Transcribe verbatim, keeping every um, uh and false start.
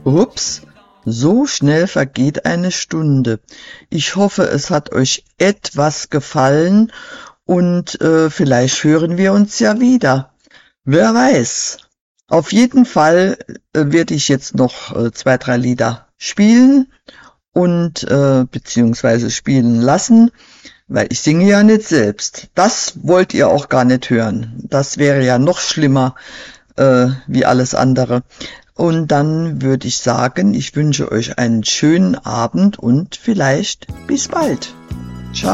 Ups, so schnell vergeht eine Stunde. Ich hoffe, es hat euch etwas gefallen und äh, vielleicht hören wir uns ja wieder. Wer weiß. Auf jeden Fall äh, werde ich jetzt noch äh, zwei, drei Lieder spielen und äh, beziehungsweise spielen lassen, weil ich singe ja nicht selbst. Das wollt ihr auch gar nicht hören. Das wäre ja noch schlimmer äh, wie alles andere. Und dann würde ich sagen, ich wünsche euch einen schönen Abend und vielleicht bis bald.